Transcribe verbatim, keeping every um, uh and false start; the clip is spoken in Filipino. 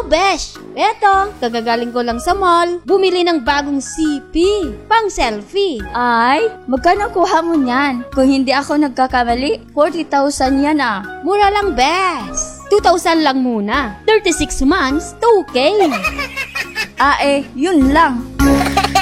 besh! Eto, kagagaling ko lang sa mall. Bumili ng bagong C P. Pang selfie. Ay, magkano kuha mo niyan? Kung hindi ako nagkakamali, forty thousand yan ah. Mura lang, besh. two thousand lang muna. thirty-six months, two K. Ah eh, yun lang.